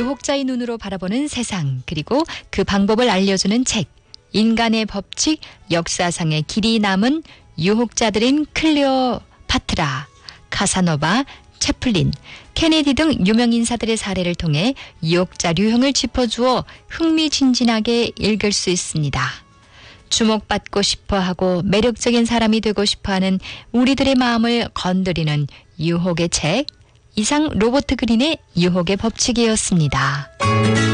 유혹자의 눈으로 바라보는 세상, 그리고 그 방법을 알려주는 책, 인간의 법칙, 역사상의 길이 남은 유혹자들인 클레오파트라, 카사노바, 채플린, 케네디 등 유명 인사들의 사례를 통해 유혹자 유형을 짚어주어 흥미진진하게 읽을 수 있습니다. 주목받고 싶어하고 매력적인 사람이 되고 싶어하는 우리들의 마음을 건드리는 유혹의 책, 이상 로버트 그린의 유혹의 법칙이었습니다.